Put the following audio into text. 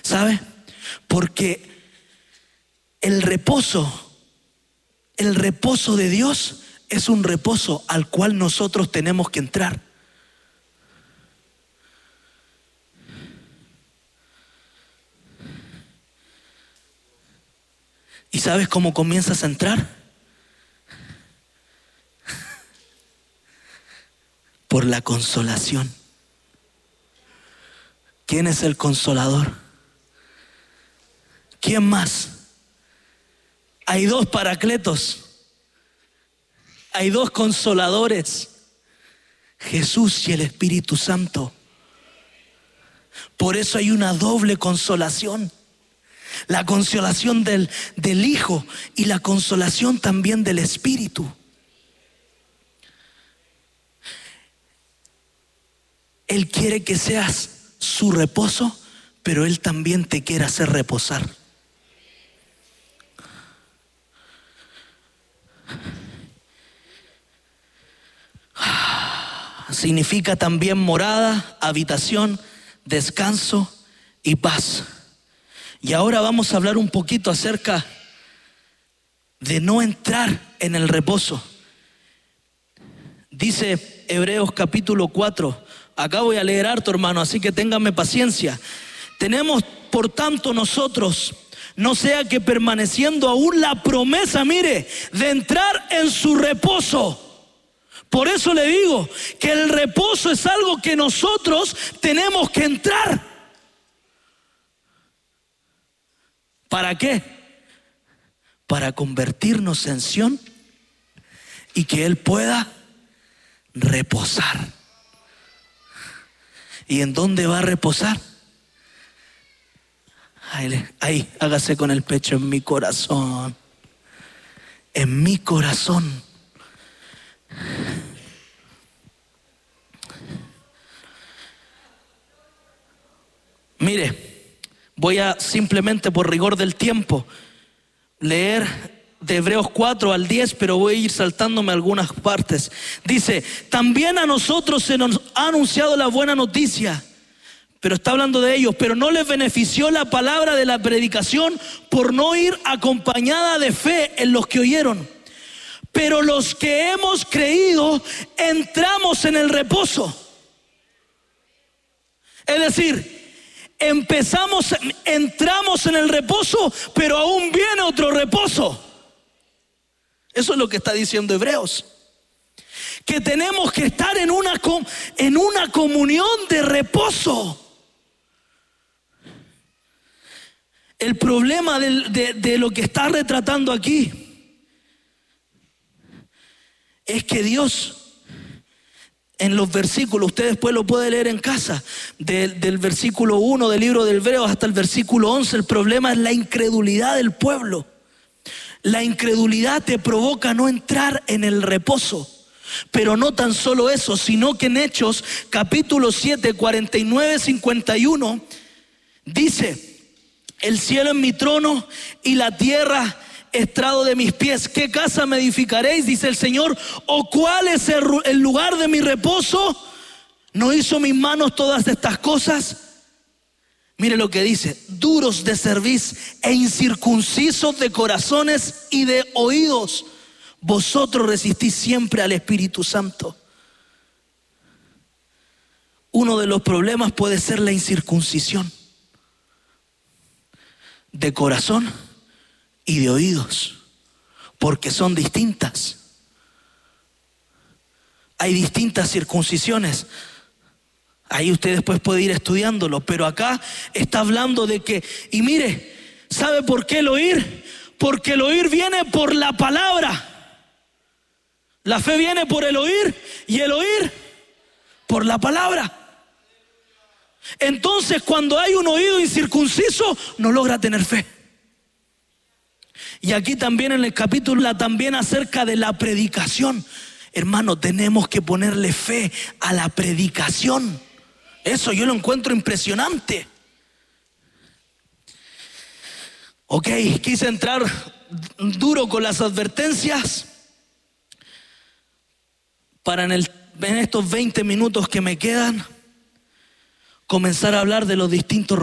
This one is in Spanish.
¿Sabe? Porque el reposo de Dios es un reposo al cual nosotros tenemos que entrar. ¿Y sabes cómo comienzas a entrar? Por la consolación. ¿Quién es el consolador? ¿Quién más? Hay dos paracletos. Hay dos consoladores. Jesús y el Espíritu Santo. Por eso hay una doble consolación. La consolación del Hijo y la consolación también del Espíritu. Él quiere que seas su reposo, pero Él también te quiere hacer reposar. Significa también morada, habitación, descanso y paz. Y ahora vamos a hablar un poquito acerca de no entrar en el reposo. Dice Hebreos capítulo 4. Acá voy a leer harto, hermano, así que ténganme paciencia. Tenemos, por tanto, nosotros, no sea que permaneciendo aún la promesa, mire, de entrar en su reposo. Por eso le digo que el reposo es algo que nosotros tenemos que entrar. ¿Para qué? Para convertirnos en Sión y que Él pueda reposar. ¿Y en dónde va a reposar? Ahí, hágase con el pecho, en mi corazón. En mi corazón. Mire, voy a simplemente por rigor del tiempo leer de Hebreos 4 al 10, pero voy a ir saltándome algunas partes. Dice, también a nosotros se nos ha anunciado la buena noticia, pero está hablando de ellos, pero no les benefició la palabra de la predicación por no ir acompañada de fe en los que oyeron. Pero los que hemos creído entramos en el reposo. Es decir, entramos en el reposo, pero aún viene otro reposo. Eso es lo que está diciendo Hebreos. Que tenemos que estar en una comunión de reposo. El problema de lo que está retratando aquí es que Dios, en los versículos, usted después lo puede leer en casa, del versículo 1 del libro de Hebreos hasta el versículo 11, el problema es la incredulidad del pueblo. La incredulidad te provoca no entrar en el reposo. Pero no tan solo eso, sino que en Hechos capítulo 7, 49, 51 dice: el cielo es mi trono y la tierra estrado de mis pies. ¿Qué casa me edificaréis? Dice el Señor. ¿O cuál es el lugar de mi reposo? ¿No hizo mis manos todas estas cosas? Mire lo que dice: duros de cerviz e incircuncisos de corazones y de oídos, vosotros resistís siempre al Espíritu Santo. Uno de los problemas puede ser la incircuncisión de corazón y de oídos, porque son distintas. Hay distintas circuncisiones. Ahí usted después puede ir estudiándolo, pero acá está hablando de que, y mire, ¿sabe por qué el oír? Porque el oír viene por la palabra. La fe viene por el oír y el oír por la palabra. Entonces, cuando hay un oído incircunciso, no logra tener fe. Y aquí también en el capítulo también acerca de la predicación. Hermano, tenemos que ponerle fe a la predicación. Eso yo lo encuentro impresionante. Ok, quise entrar duro con las advertencias para en estos 20 minutos que me quedan comenzar a hablar de los distintos